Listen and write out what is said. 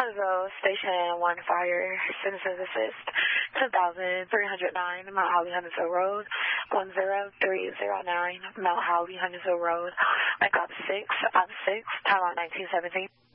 Huntsville Station 1 Fire, Citizens Assist, 10,309 Mount Holly, Huntsville Road, 10309 Mount Holly, Huntsville Road. I got 6, I'm 6, time on 1917.